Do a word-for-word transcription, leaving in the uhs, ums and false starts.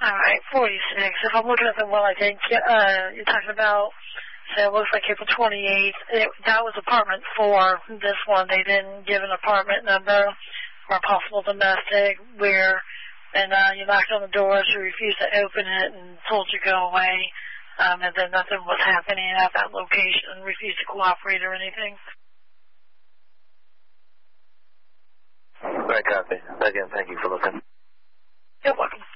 All right, forty-six. If I'm looking at the one I think uh, you're talking about, so it looks like April twenty-eighth. It, that was apartment four. This one, they didn't give an apartment number or a possible domestic where, and uh, you knocked on the door, she refused to open it and told you to go away, um, and then nothing was happening at that location, refused to cooperate or anything. Right, copy. Again, thank you for looking. You're welcome.